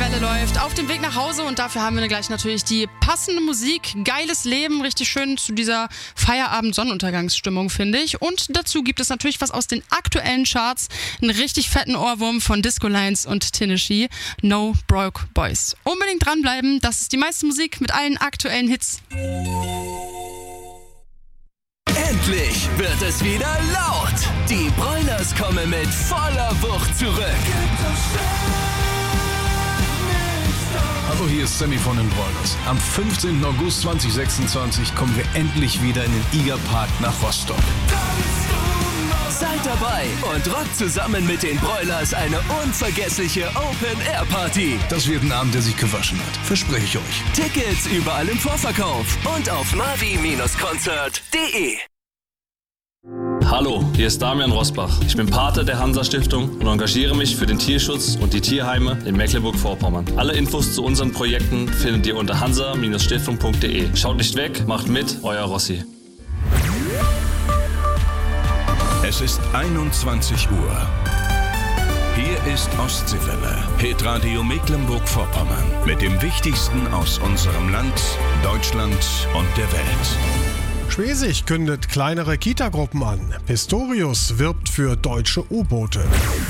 Welle läuft auf dem Weg nach Hause und dafür haben wir gleich natürlich die passende Musik. Geiles Leben, richtig schön zu dieser Feierabend-Sonnenuntergangsstimmung, finde ich. Und dazu gibt es natürlich was aus den aktuellen Charts. Einen richtig fetten Ohrwurm von Disco Lines und Tennessee. No Broke Boys. Unbedingt dranbleiben, das ist die meiste Musik mit allen aktuellen Hits. Endlich wird es wieder laut. Die Broilers kommen mit voller Wucht zurück. Hallo, hier ist Sammy von den Broilers. Am 15. August 2026 kommen wir endlich wieder in den Igerpark nach Rostock. Seid dabei und rockt zusammen mit den Broilers eine unvergessliche Open-Air-Party. Das wird ein Abend, der sich gewaschen hat. Verspreche ich euch. Tickets überall im Vorverkauf und auf mavi-konzert.de. Hallo, hier ist Damian Rosbach. Ich bin Pate der Hansa-Stiftung und engagiere mich für den Tierschutz und die Tierheime in Mecklenburg-Vorpommern. Alle Infos zu unseren Projekten findet ihr unter hansa-stiftung.de. Schaut nicht weg, macht mit, euer Rossi. Es ist 21 Uhr. Hier ist Ostseewelle, Hitradio Mecklenburg-Vorpommern mit dem Wichtigsten aus unserem Land, Deutschland und der Welt. Schwesig kündet kleinere Kita-Gruppen an. Pistorius wirbt für deutsche U-Boote.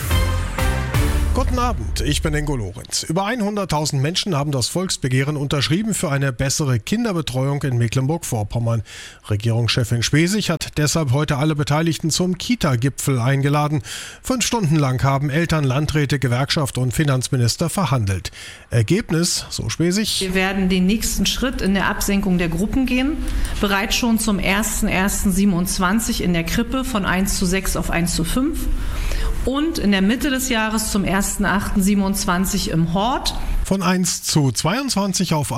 Guten Abend, ich bin Ingo Lorenz. Über 100.000 Menschen haben das Volksbegehren unterschrieben für eine bessere Kinderbetreuung in Mecklenburg-Vorpommern. Regierungschefin Schwesig hat deshalb heute alle Beteiligten zum Kita-Gipfel eingeladen. 5 Stunden lang haben Eltern, Landräte, Gewerkschaft und Finanzminister verhandelt. Ergebnis, so Schwesig: Wir werden den nächsten Schritt in der Absenkung der Gruppen gehen. Bereits schon zum 01.01.27 in der Krippe von 1:6 auf 1:5. Und in der Mitte des Jahres zum 01.08.27 im Hort. Von 1:22 auf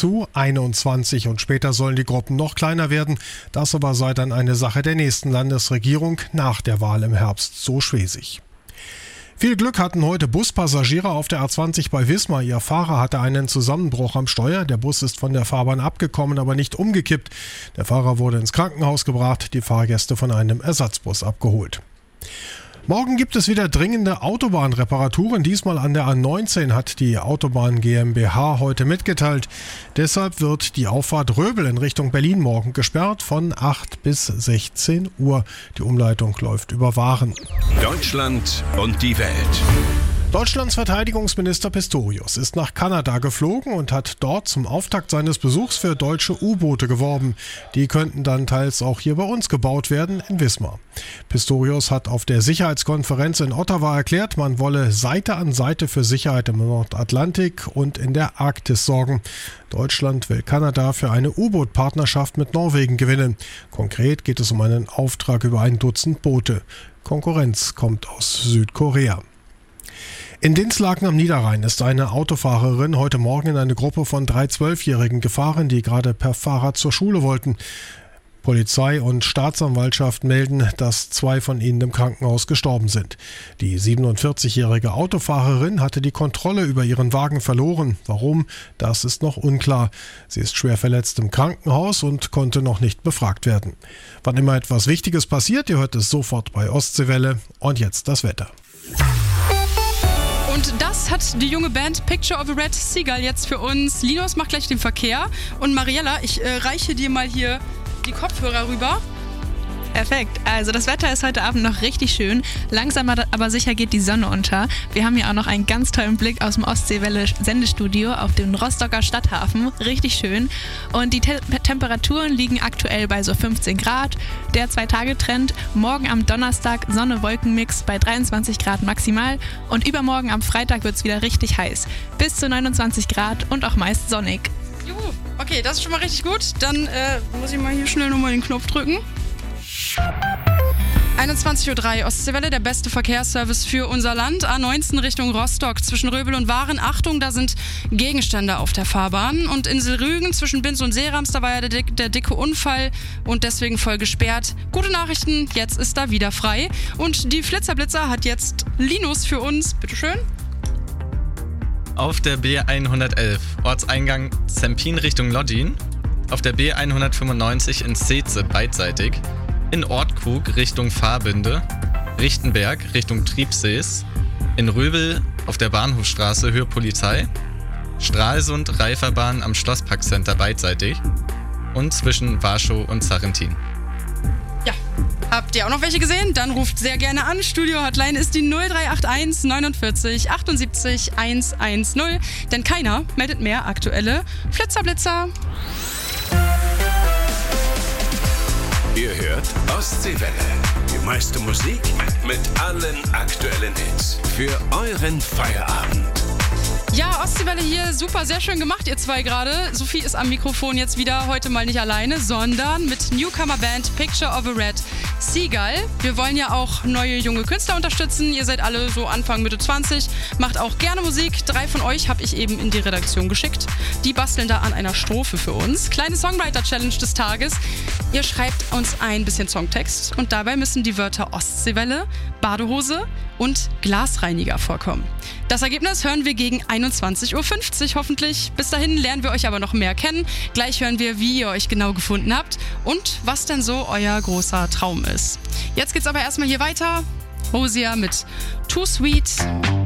1:21 und später sollen die Gruppen noch kleiner werden. Das aber sei dann eine Sache der nächsten Landesregierung nach der Wahl im Herbst, so Schwesig. Viel Glück hatten heute Buspassagiere auf der A20 bei Wismar. Ihr Fahrer hatte einen Zusammenbruch am Steuer. Der Bus ist von der Fahrbahn abgekommen, aber nicht umgekippt. Der Fahrer wurde ins Krankenhaus gebracht, die Fahrgäste von einem Ersatzbus abgeholt. Morgen gibt es wieder dringende Autobahnreparaturen. Diesmal an der A19 hat die Autobahn GmbH heute mitgeteilt. Deshalb wird die Auffahrt Röbel in Richtung Berlin morgen gesperrt von 8 bis 16 Uhr. Die Umleitung läuft über Waren. Deutschland und die Welt. Deutschlands Verteidigungsminister Pistorius ist nach Kanada geflogen und hat dort zum Auftakt seines Besuchs für deutsche U-Boote geworben. Die könnten dann teils auch hier bei uns gebaut werden, in Wismar. Pistorius hat auf der Sicherheitskonferenz in Ottawa erklärt, man wolle Seite an Seite für Sicherheit im Nordatlantik und in der Arktis sorgen. Deutschland will Kanada für eine U-Boot-Partnerschaft mit Norwegen gewinnen. Konkret geht es um einen Auftrag über 1 Dutzend Boote. Konkurrenz kommt aus Südkorea. In Dinslaken am Niederrhein ist eine Autofahrerin heute Morgen in eine Gruppe von 3 12-Jährigen gefahren, die gerade per Fahrrad zur Schule wollten. Polizei und Staatsanwaltschaft melden, dass 2 von ihnen im Krankenhaus gestorben sind. Die 47-jährige Autofahrerin hatte die Kontrolle über ihren Wagen verloren. Warum? Das ist noch unklar. Sie ist schwer verletzt im Krankenhaus und konnte noch nicht befragt werden. Wann immer etwas Wichtiges passiert, ihr hört es sofort bei Ostseewelle. Und jetzt das Wetter. Und das hat die junge Band Picture of a Red Seagull jetzt für uns. Linus macht gleich den Verkehr. Und Mariella, ich reiche dir mal hier die Kopfhörer rüber. Perfekt. Also das Wetter ist heute Abend noch richtig schön. Langsam aber sicher geht die Sonne unter. Wir haben hier auch noch einen ganz tollen Blick aus dem Ostseewelle-Sendestudio auf den Rostocker Stadthafen. Richtig schön. Und die Temperaturen liegen aktuell bei so 15 Grad. Der 2-Tage-Trend. Morgen am Donnerstag Sonne-Wolken-Mix bei 23 Grad maximal. Und übermorgen am Freitag wird es wieder richtig heiß. Bis zu 29 Grad und auch meist sonnig. Juhu. Okay, das ist schon mal richtig gut. Dann muss ich mal hier schnell nochmal den Knopf drücken. 21:03 Uhr, Ostseewelle, der beste Verkehrsservice für unser Land. A19 Richtung Rostock zwischen Röbel und Waren. Achtung, da sind Gegenstände auf der Fahrbahn. Und Inselrügen zwischen Binz und Seerams, da war ja der dicke Unfall und deswegen voll gesperrt. Gute Nachrichten, jetzt ist da wieder frei. Und die Flitzerblitzer hat jetzt Linus für uns. Bitteschön. Auf der B111, Ortseingang Zempin Richtung Loddin. Auf der B195 in Seetze beidseitig. In Ortkrug Richtung Fahrbinde, Richtenberg Richtung Triebsees, in Röbel auf der Bahnhofstraße Höhe Polizei, Stralsund Reiferbahn am Schlossparkcenter beidseitig und zwischen Warschau und Sarrentin. Ja, habt ihr auch noch welche gesehen? Dann ruft sehr gerne an. Studio-Hotline ist die 0381 49 78 110, denn keiner meldet mehr aktuelle Flitzerblitzer. Ihr hört Ostseewelle. Die meiste Musik mit allen aktuellen Hits. Für euren Feierabend. Ja, Ostseewelle hier, super, sehr schön gemacht, ihr zwei gerade. Sophie ist am Mikrofon jetzt wieder, heute mal nicht alleine, sondern mit Newcomer-Band Picture of a Red Seagull. Wir wollen ja auch neue junge Künstler unterstützen. Ihr seid alle so Anfang, Mitte 20, macht auch gerne Musik. 3 von euch habe ich eben in die Redaktion geschickt. Die basteln da an einer Strophe für uns. Kleine Songwriter-Challenge des Tages. Ihr schreibt uns ein bisschen Songtext und dabei müssen die Wörter Ostseewelle, Badehose und Glasreiniger vorkommen. Das Ergebnis hören wir gegen 21.50 Uhr hoffentlich. Bis dahin lernen wir euch aber noch mehr kennen. Gleich hören wir, wie ihr euch genau gefunden habt und was denn so euer großer Traum ist. Jetzt geht's aber erstmal hier weiter. Hozier mit Too Sweet.